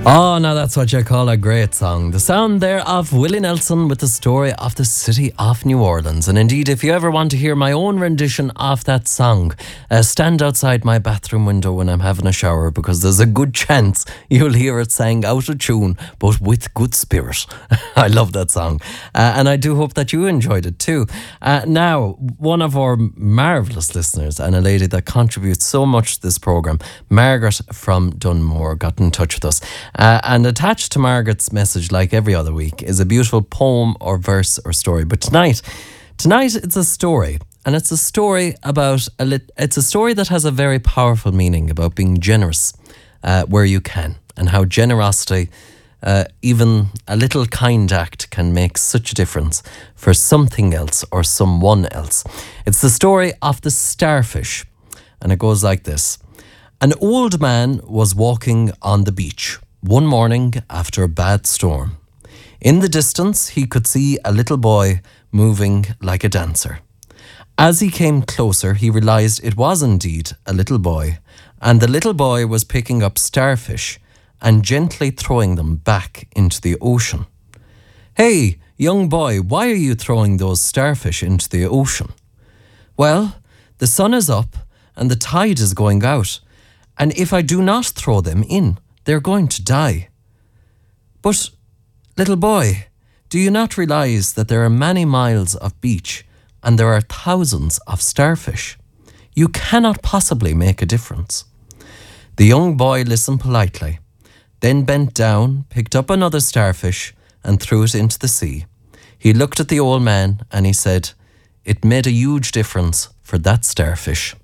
Oh, now that's what you call a great song. The sound there of Willie Nelson with the story of the city of New Orleans. And indeed, if you ever want to hear my own rendition of that song, stand outside my bathroom window when I'm having a shower, because there's a good chance you'll hear it sang out of tune, but with good spirit. I love that song. And I do hope that you enjoyed it too. Now, one of our marvellous listeners and a lady that contributes so much to this programme, Margaret from Dunmore, got in touch with us. And attached to Margaret's message, like every other week, is a beautiful poem or verse or story. But tonight it's a story, and it's a story about it's a story that has a very powerful meaning about being generous where you can, and how generosity, even a little kind act, can make such a difference for something else or someone else. It's the story of the starfish, and it goes like this. An old man was walking on the beach one morning after a bad storm. In the distance, he could see a little boy moving like a dancer. As he came closer, he realized it was indeed a little boy, and the little boy was picking up starfish and gently throwing them back into the ocean. "Hey, young boy, why are you throwing those starfish into the ocean?" "Well, the sun is up and the tide is going out, and if I do not throw them in, they're going to die." "But, little boy, do you not realize that there are many miles of beach and there are thousands of starfish? You cannot possibly make a difference." The young boy listened politely, then bent down, picked up another starfish and threw it into the sea. He looked at the old man and he said, "It made a huge difference for that starfish."